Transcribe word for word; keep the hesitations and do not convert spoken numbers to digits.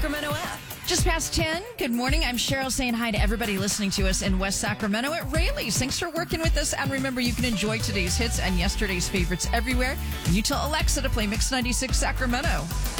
Sacramento app. Just past ten. Good morning. I'm Cheryl saying hi to everybody listening to us in West Sacramento at Rayleigh's. Thanks for working with us. And remember, you can enjoy today's hits and yesterday's favorites everywhere. And you tell Alexa to play Mix ninety-six Sacramento.